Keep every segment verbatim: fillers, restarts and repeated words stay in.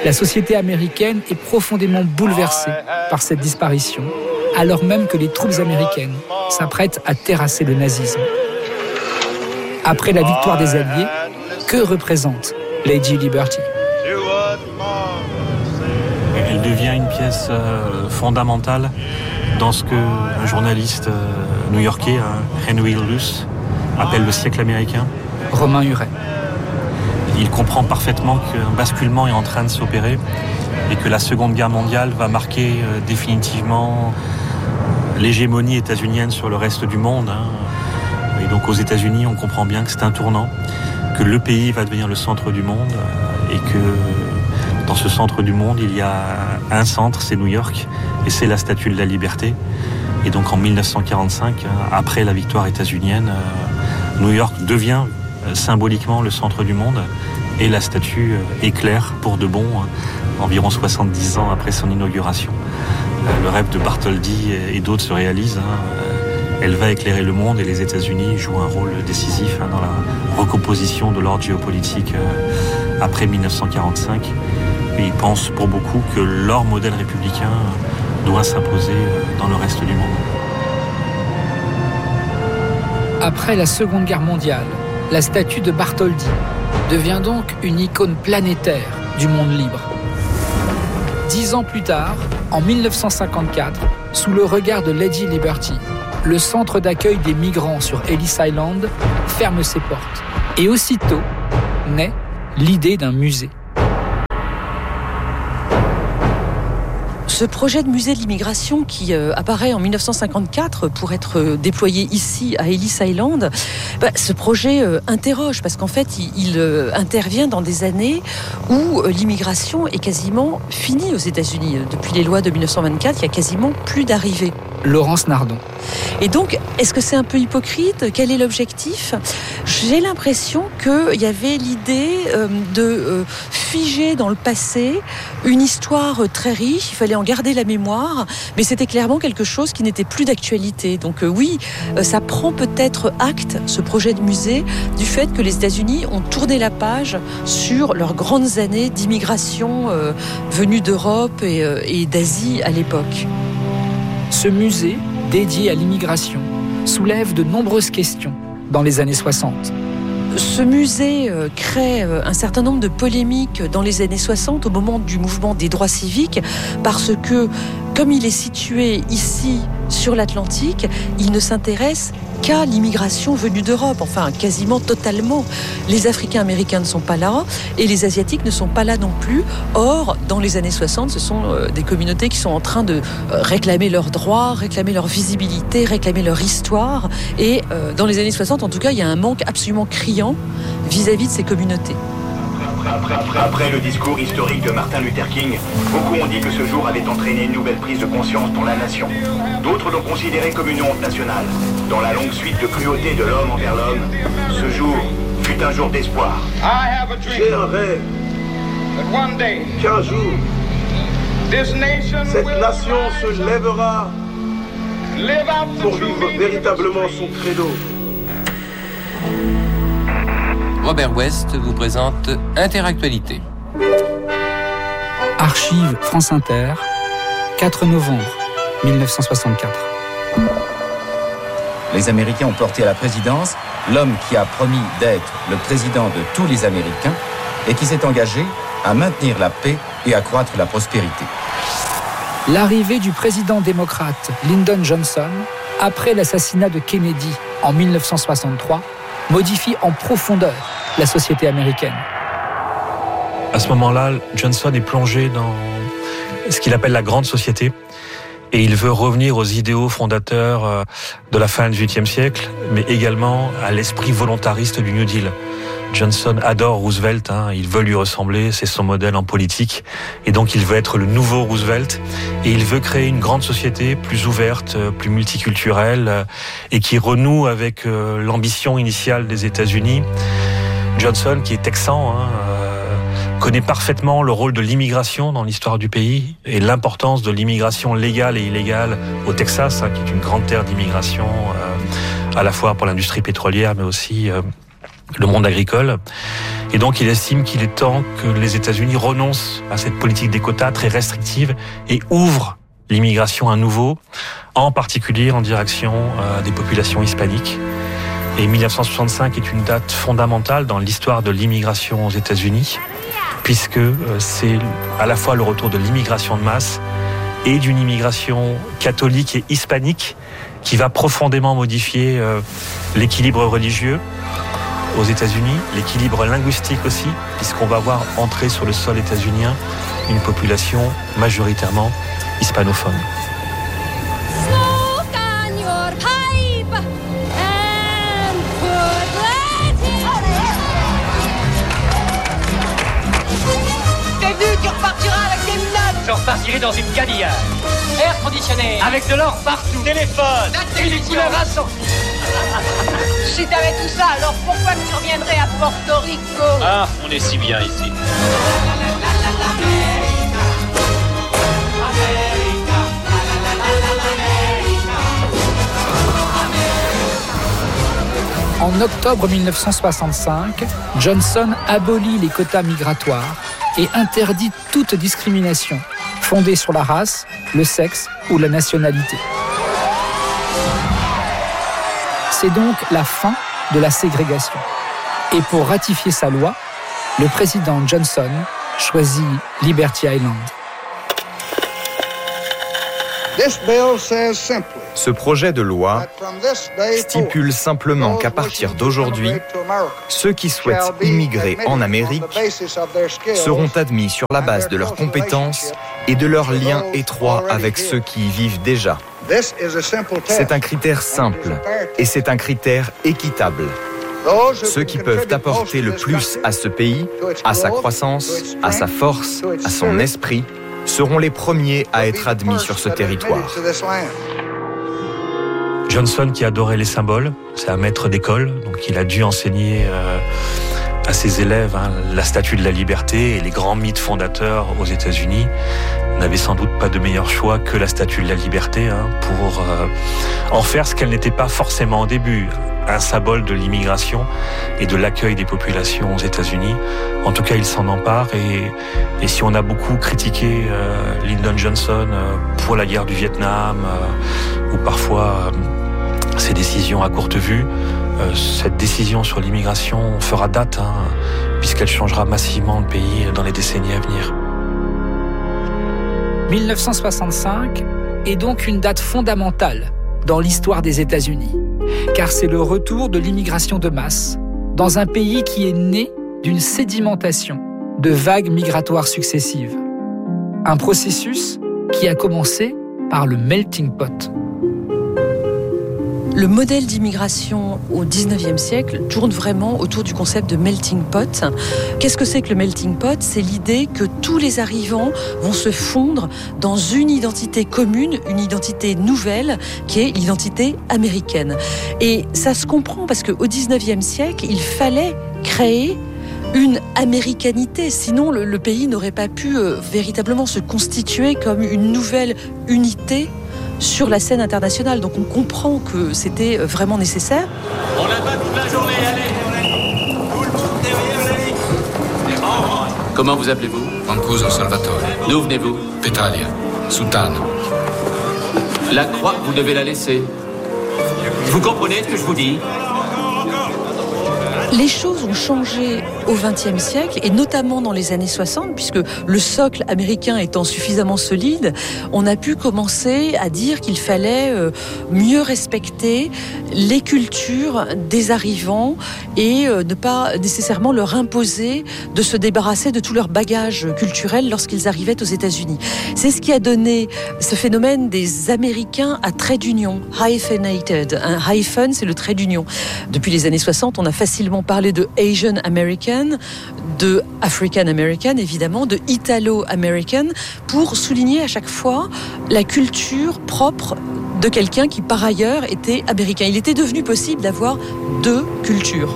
La société américaine est profondément bouleversée par cette disparition, alors même que les troupes américaines s'apprêtent à terrasser le nazisme. Après la victoire des Alliés, que représente Lady Liberty ? Elle devient une pièce euh, fondamentale dans ce qu'un journaliste euh, new-yorkais, euh, Henry Luce, appelle le siècle américain. Romain Huret. Il comprend parfaitement qu'un basculement est en train de s'opérer et que la Seconde Guerre mondiale va marquer euh, définitivement l'hégémonie états-unienne sur le reste du monde. Hein. Et donc aux États-Unis, on comprend bien que c'est un tournant, que le pays va devenir le centre du monde euh, et que dans ce centre du monde, il y a un centre, c'est New York, et c'est la Statue de la Liberté. Et donc en dix-neuf cent quarante-cinq, après la victoire états-unienne, New York devient symboliquement le centre du monde, et la statue éclaire pour de bon, environ soixante-dix ans après son inauguration. Le rêve de Bartholdi et d'autres se réalise. Elle va éclairer le monde et les États-Unis jouent un rôle décisif dans la recomposition de l'ordre géopolitique après dix-neuf cent quarante-cinq. Et ils pensent pour beaucoup que leur modèle républicain doit s'imposer dans le reste du monde. Après la Seconde Guerre mondiale, la statue de Bartholdi devient donc une icône planétaire du monde libre. Dix ans plus tard, en dix-neuf cent cinquante-quatre, sous le regard de Lady Liberty, le centre d'accueil des migrants sur Ellis Island ferme ses portes. Et aussitôt naît l'idée d'un musée. Ce projet de musée de l'immigration qui euh, apparaît en dix-neuf cent cinquante-quatre pour être euh, déployé ici à Ellis Island, bah, ce projet euh, interroge parce qu'en fait il, il euh, intervient dans des années où euh, l'immigration est quasiment finie aux États-Unis. Depuis les lois de dix-neuf cent vingt-quatre, il y a quasiment plus d'arrivées. Laurence Nardon. Et donc, est-ce que c'est un peu hypocrite ? Quel est l'objectif ? J'ai l'impression qu'il y avait l'idée euh, de euh, figer dans le passé une histoire très riche, il fallait en garder la mémoire, mais c'était clairement quelque chose qui n'était plus d'actualité. Donc euh, oui, euh, ça prend peut-être acte, ce projet de musée, du fait que les États-Unis ont tourné la page sur leurs grandes années d'immigration euh, venue d'Europe et, euh, et d'Asie à l'époque. Ce musée, dédié à l'immigration, soulève de nombreuses questions dans les années soixante. Ce musée euh, crée euh, un certain nombre de polémiques dans les années soixante, au moment du mouvement des droits civiques, parce que, comme il est situé ici, sur l'Atlantique, il ne s'intéresse qu'à l'immigration venue d'Europe, enfin quasiment totalement. Les Africains-Américains ne sont pas là et les Asiatiques ne sont pas là non plus. Or, dans les années soixante, ce sont euh, des communautés qui sont en train de euh, réclamer leurs droits, réclamer leur visibilité, réclamer leur histoire. Et euh, dans les années soixante, en tout cas, il y a un manque absolument criant vis-à-vis de ces communautés. Après, après, après le discours historique de Martin Luther King, beaucoup ont dit que ce jour avait entraîné une nouvelle prise de conscience dans la nation. D'autres l'ont considéré comme une honte nationale. Dans la longue suite de cruauté de l'homme envers l'homme, ce jour fut un jour d'espoir. J'ai un rêve qu'un jour, cette nation se lèvera pour vivre véritablement son credo. Robert West vous présente Interactualité. Archives France Inter, quatre novembre dix-neuf cent soixante-quatre. Les Américains ont porté à la présidence l'homme qui a promis d'être le président de tous les Américains et qui s'est engagé à maintenir la paix et à accroître la prospérité. L'arrivée du président démocrate Lyndon Johnson, après l'assassinat de Kennedy en dix-neuf cent soixante-trois, modifie en profondeur la société américaine. À ce moment-là, Johnson est plongé dans ce qu'il appelle la grande société et il veut revenir aux idéaux fondateurs de la fin du dix-huitième siècle, mais également à l'esprit volontariste du New Deal. Johnson adore Roosevelt, hein, il veut lui ressembler, c'est son modèle en politique, et donc il veut être le nouveau Roosevelt, et il veut créer une grande société plus ouverte, plus multiculturelle, et qui renoue avec euh, l'ambition initiale des États-Unis. Johnson, qui est texan, hein, euh, connaît parfaitement le rôle de l'immigration dans l'histoire du pays, et l'importance de l'immigration légale et illégale au Texas, hein, qui est une grande terre d'immigration, euh, à la fois pour l'industrie pétrolière, mais aussi... Euh, le monde agricole. Et donc il estime qu'il est temps que les États-Unis renoncent à cette politique des quotas très restrictive et ouvrent l'immigration à nouveau, en particulier en direction euh, des populations hispaniques. Et mille neuf cent soixante-cinq est une date fondamentale dans l'histoire de l'immigration aux États-Unis, puisque euh, c'est à la fois le retour de l'immigration de masse et d'une immigration catholique et hispanique qui va profondément modifier euh, l'équilibre religieux aux États-Unis, l'équilibre linguistique aussi, puisqu'on va voir entrer sur le sol états-unien une population majoritairement hispanophone. T'es venu, tu repartiras avec des menottes. Je repartirai dans une Cadillac. Air conditionné. Avec de l'or partout. Téléphone. Et des couleurs assorties. Si t'avais tout ça, alors pourquoi tu reviendrais à Porto Rico? Ah, on est si bien ici. En octobre mille neuf cent soixante-cinq, Johnson abolit les quotas migratoires et interdit toute discrimination fondée sur la race, le sexe ou la nationalité. C'est donc la fin de la ségrégation. Et pour ratifier sa loi, le président Johnson choisit Liberty Island. Ce projet de loi stipule simplement qu'à partir d'aujourd'hui, ceux qui souhaitent immigrer en Amérique seront admis sur la base de leurs compétences et de leurs liens étroits avec ceux qui y vivent déjà. C'est un critère simple et c'est un critère équitable. Ceux qui peuvent apporter le plus à ce pays, à sa croissance, à sa force, à son esprit, seront les premiers à être admis sur ce territoire. Johnson, qui adorait les symboles, c'est un maître d'école, donc il a dû enseigner euh, à ses élèves hein, la statue de la liberté et les grands mythes fondateurs aux États-Unis. N'avait sans doute pas de meilleur choix que la statue de la liberté hein, pour euh, en faire ce qu'elle n'était pas forcément au début, un symbole de l'immigration et de l'accueil des populations aux États-Unis. En tout cas, il s'en empare et, et si on a beaucoup critiqué euh, Lyndon Johnson euh, pour la guerre du Vietnam euh, ou parfois euh, ses décisions à courte vue, euh, cette décision sur l'immigration fera date hein, puisqu'elle changera massivement le pays dans les décennies à venir. mille neuf cent soixante-cinq est donc une date fondamentale dans l'histoire des États-Unis, car c'est le retour de l'immigration de masse dans un pays qui est né d'une sédimentation de vagues migratoires successives. Un processus qui a commencé par le melting pot. Le modèle d'immigration au dix-neuvième siècle tourne vraiment autour du concept de melting pot. Qu'est-ce que c'est que le melting pot? C'est l'idée que tous les arrivants vont se fondre dans une identité commune, une identité nouvelle, qui est l'identité américaine. Et ça se comprend parce qu'au dix-neuvième siècle, il fallait créer une américanité, sinon le, le pays n'aurait pas pu euh, véritablement se constituer comme une nouvelle unité sur la scène internationale. Donc on comprend que c'était vraiment nécessaire. On n'a pas toute la journée, allez, tout le monde derrière la ligne. Comment vous appelez-vous? Mancuso Salvatore. D'où venez-vous? Petralia, Soutane. La croix, vous devez la laisser. Vous comprenez ce que je vous dis? Les choses ont changé au vingtième siècle et notamment dans les années soixante, puisque le socle américain étant suffisamment solide, on a pu commencer à dire qu'il fallait mieux respecter les cultures des arrivants et ne pas nécessairement leur imposer de se débarrasser de tout leur bagage culturel lorsqu'ils arrivaient aux États-Unis. C'est ce qui a donné ce phénomène des Américains à trait d'union, hyphenated. Un hyphen, c'est le trait d'union. Depuis les années soixante, on a facilement parlé de Asian American, de African American évidemment, de Italo American, pour souligner à chaque fois la culture propre de quelqu'un qui par ailleurs était américain. Il était devenu possible d'avoir deux cultures.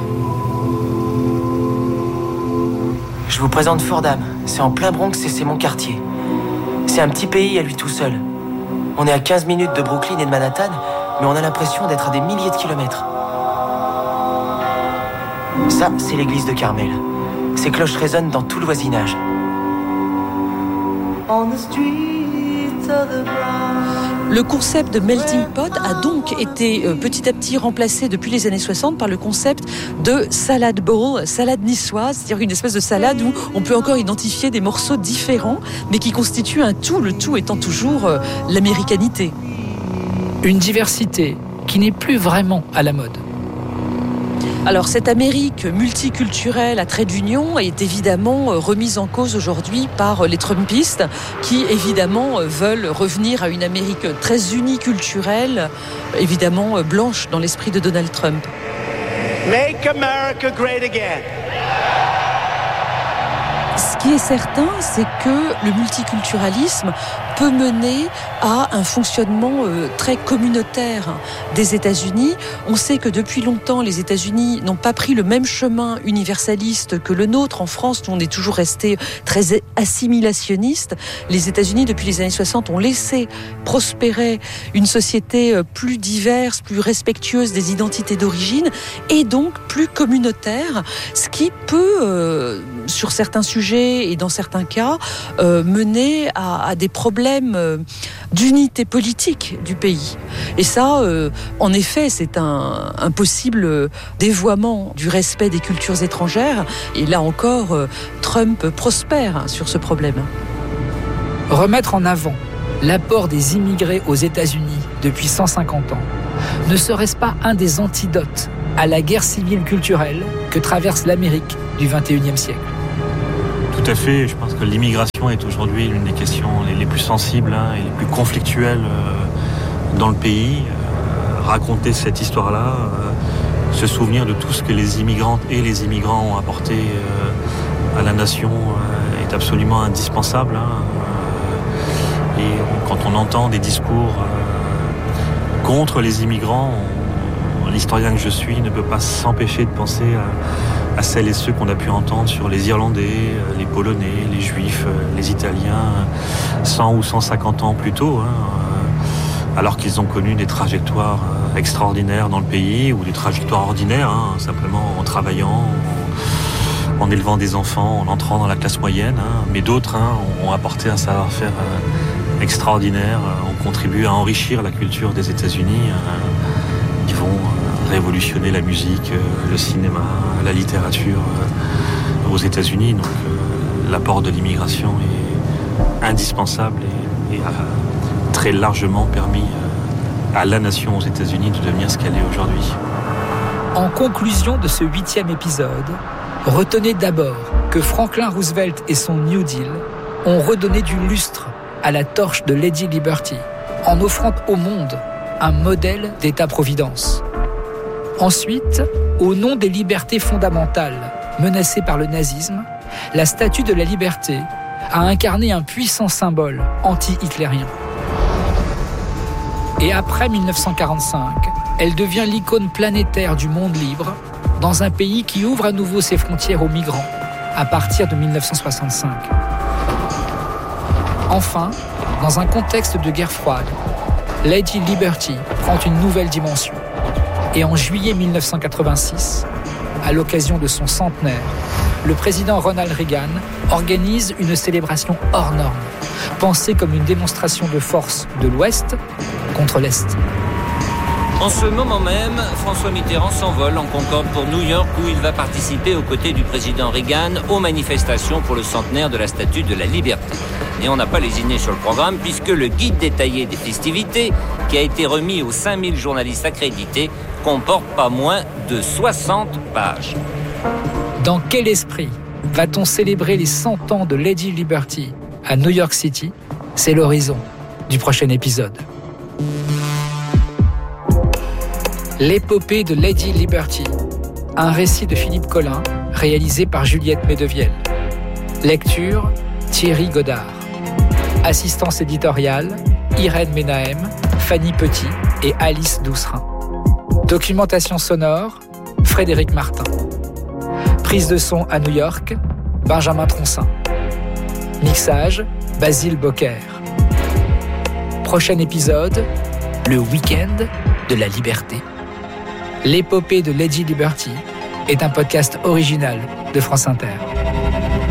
Je vous présente Fordham, c'est en plein Bronx et c'est mon quartier. C'est un petit pays à lui tout seul. On est à quinze minutes de Brooklyn et de Manhattan, mais on a l'impression d'être à des milliers de kilomètres. Ça, c'est l'église de Carmel. Ces cloches résonnent dans tout le voisinage. Le concept de melting pot a donc été euh, petit à petit remplacé depuis les années soixante par le concept de salad bowl, salade niçoise, c'est-à-dire une espèce de salade où on peut encore identifier des morceaux différents, mais qui constituent un tout, le tout étant toujours euh, l'américanité. Une diversité qui n'est plus vraiment à la mode. Alors cette Amérique multiculturelle à trait d'union est évidemment remise en cause aujourd'hui par les Trumpistes qui évidemment veulent revenir à une Amérique très uniculturelle, évidemment blanche dans l'esprit de Donald Trump. Make America great again. Ce qui est certain, c'est que le multiculturalisme peut mener à un fonctionnement euh, très communautaire des États-Unis. On sait que depuis longtemps, les États-Unis n'ont pas pris le même chemin universaliste que le nôtre. En France, où on est toujours resté très assimilationniste. Les États-Unis, depuis les années soixante, ont laissé prospérer une société plus diverse, plus respectueuse des identités d'origine et donc plus communautaire, ce qui peut, euh, sur certains sujets et dans certains cas, euh, mener à, à des problèmes d'unité politique du pays. Et ça, euh, en effet, c'est un, un possible dévoiement du respect des cultures étrangères. Et là encore, euh, Trump prospère sur ce problème. Remettre en avant l'apport des immigrés aux États-Unis depuis cent cinquante ans ne serait-ce pas un des antidotes à la guerre civile culturelle que traverse l'Amérique du vingt et unième siècle? Tout à fait. Je pense que l'immigration est aujourd'hui l'une des questions les, les plus sensibles hein, et les plus conflictuelles euh, dans le pays. Euh, raconter cette histoire-là, euh, se souvenir de tout ce que les immigrantes et les immigrants ont apporté euh, à la nation euh, est absolument indispensable. Hein. Euh, et on, quand on entend des discours euh, contre les immigrants, on, l'historien que je suis ne peut pas s'empêcher de penser à à celles et ceux qu'on a pu entendre sur les Irlandais, les Polonais, les Juifs, les Italiens, cent ou cent cinquante ans plus tôt, hein, alors qu'ils ont connu des trajectoires extraordinaires dans le pays, ou des trajectoires ordinaires, hein, simplement en travaillant, en, en élevant des enfants, en entrant dans la classe moyenne. Hein, mais d'autres hein, ont apporté un savoir-faire extraordinaire, ont contribué à enrichir la culture des États-Unis. Hein, ils vont révolutionner la musique, le cinéma, la littérature aux États-Unis. Donc euh, l'apport de l'immigration est indispensable et, et a très largement permis à la nation aux États-Unis de devenir ce qu'elle est aujourd'hui. En conclusion de ce huitième épisode, retenez d'abord que Franklin Roosevelt et son New Deal ont redonné du lustre à la torche de Lady Liberty en offrant au monde un modèle d'État-providence. Ensuite, au nom des libertés fondamentales menacées par le nazisme, la Statue de la Liberté a incarné un puissant symbole anti-hitlérien. Et après mille neuf cent quarante-cinq, elle devient l'icône planétaire du monde libre dans un pays qui ouvre à nouveau ses frontières aux migrants à partir de mille neuf cent soixante-cinq. Enfin, dans un contexte de guerre froide, Lady Liberty prend une nouvelle dimension. Et en juillet mille neuf cent quatre-vingt-six, à l'occasion de son centenaire, le président Ronald Reagan organise une célébration hors norme, pensée comme une démonstration de force de l'Ouest contre l'Est. En ce moment même, François Mitterrand s'envole en Concorde pour New York où il va participer aux côtés du président Reagan aux manifestations pour le centenaire de la Statue de la Liberté. Et on n'a pas lésiné sur le programme puisque le guide détaillé des festivités, qui a été remis aux cinq mille journalistes accrédités, comporte pas moins de soixante pages. Dans quel esprit va-t-on célébrer les cent ans de Lady Liberty à New York City? C'est l'horizon du prochain épisode. L'épopée de Lady Liberty, un récit de Philippe Collin, réalisé par Juliette Medevielle. Lecture, Thierry Godard. Assistance éditoriale, Irène Menahem, Fanny Petit et Alice Doucerin. Documentation sonore, Frédéric Martin. Prise de son à New York, Benjamin Troncin. Mixage, Basile Bocquer. Prochain épisode, le week-end de la liberté. L'épopée de Lady Liberty est un podcast original de France Inter.